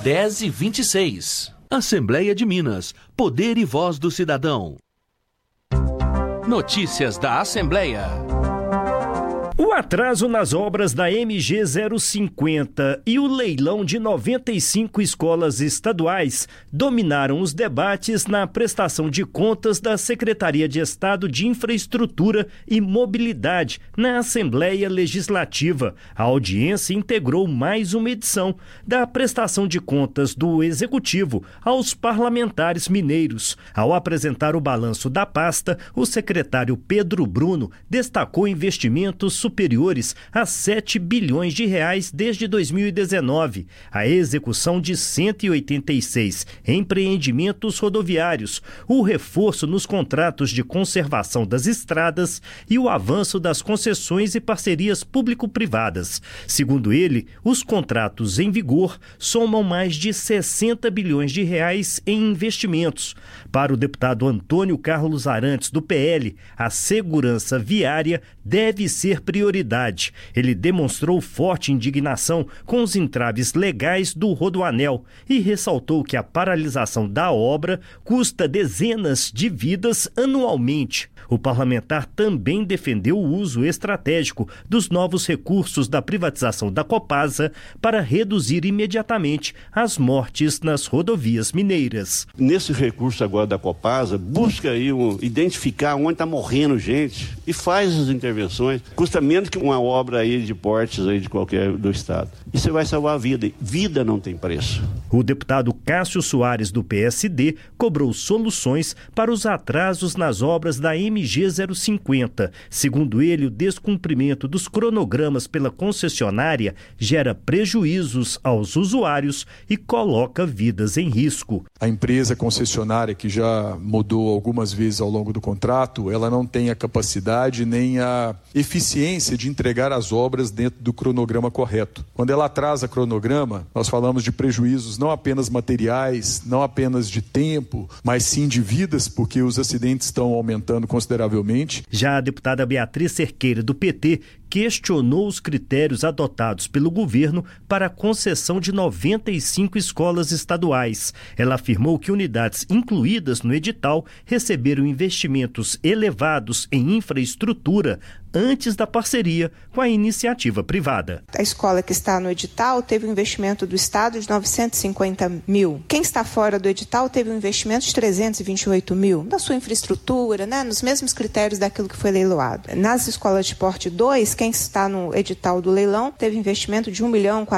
10h26. Assembleia de Minas. Poder e voz do cidadão. Notícias da Assembleia. O atraso nas obras da MG 050 e o leilão de 95 escolas estaduais dominaram os debates na prestação de contas da Secretaria de Estado de Infraestrutura e Mobilidade na Assembleia Legislativa. A audiência integrou mais uma edição da prestação de contas do Executivo aos parlamentares mineiros. Ao apresentar o balanço da pasta, o secretário Pedro Bruno destacou investimentos superiores a 7 bilhões de reais desde 2019, a execução de 186 empreendimentos rodoviários, o reforço nos contratos de conservação das estradas e o avanço das concessões e parcerias público-privadas. Segundo ele, os contratos em vigor somam mais de 60 bilhões de reais em investimentos. Para o deputado Antônio Carlos Arantes, do PL, a segurança viária deve ser prioridade. Ele demonstrou forte indignação com os entraves legais do Rodoanel e ressaltou que a paralisação da obra custa dezenas de vidas anualmente. O parlamentar também defendeu o uso estratégico dos novos recursos da privatização da Copasa para reduzir imediatamente as mortes nas rodovias mineiras. Nesse recurso agora da Copasa, busca aí identificar onde está morrendo gente e faz as intervenções. Custa menos que uma obra aí de portes aí de qualquer do estado. E você vai salvar a vida. Vida não tem preço. O deputado Cássio Soares, do PSD, cobrou soluções para os atrasos nas obras da MG 050. Segundo ele, o descumprimento dos cronogramas pela concessionária gera prejuízos aos usuários e coloca vidas em risco. A empresa concessionária, que já mudou algumas vezes ao longo do contrato, ela não tem a capacidade nem a eficiência de entregar as obras dentro do cronograma correto. Quando ela atrasa cronograma, nós falamos de prejuízos não apenas materiais, não apenas de tempo, mas sim de vidas, porque os acidentes estão aumentando consideravelmente. Já a deputada Beatriz Cerqueira, do PT, questionou os critérios adotados pelo governo para a concessão de 95 escolas estaduais. Ela afirmou que unidades incluídas no edital receberam investimentos elevados em infraestrutura antes da parceria com a iniciativa privada. A escola que está no edital teve um investimento do Estado de 950 mil. Quem está fora do edital teve um investimento de 328 mil na sua infraestrutura, nos mesmos critérios daquilo que foi leiloado. Nas escolas de porte 2, quem está no edital do leilão teve investimento de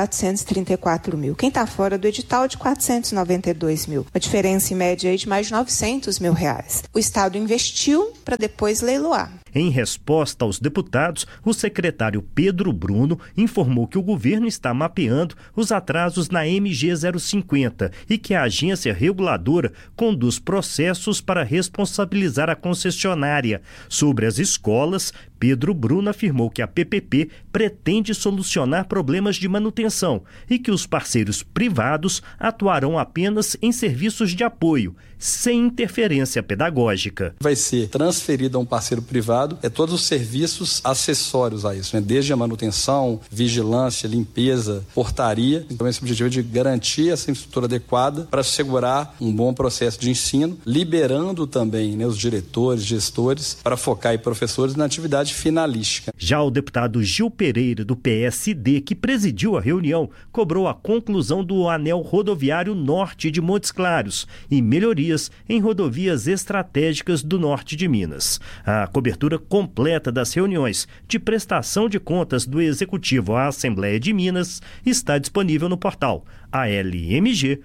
1.434 mil. Quem está fora do edital de 492 mil. Uma diferença em média aí de mais de 900 mil reais. O Estado investiu para depois leiloar. Em resposta aos deputados, o secretário Pedro Bruno informou que o governo está mapeando os atrasos na MG 050 e que a agência reguladora conduz processos para responsabilizar a concessionária. Sobre as escolas, Pedro Bruno afirmou que a PPP pretende solucionar problemas de manutenção e que os parceiros privados atuarão apenas em serviços de apoio, sem interferência pedagógica. Vai ser transferido a um parceiro privado todos os serviços acessórios a isso, desde a manutenção, vigilância, limpeza, portaria. Então esse objetivo é de garantir essa infraestrutura adequada para assegurar um bom processo de ensino, liberando também os diretores, gestores, para focar em professores na atividade finalística. Já o deputado Gil Pereira, do PSD, que presidiu a reunião, cobrou a conclusão do anel rodoviário norte de Montes Claros e melhorias em rodovias estratégicas do norte de Minas. A cobertura completa das reuniões de prestação de contas do Executivo à Assembleia de Minas está disponível no portal almg.gov.br.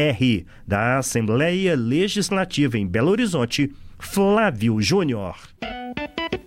Da Assembleia Legislativa em Belo Horizonte, Flávio Júnior.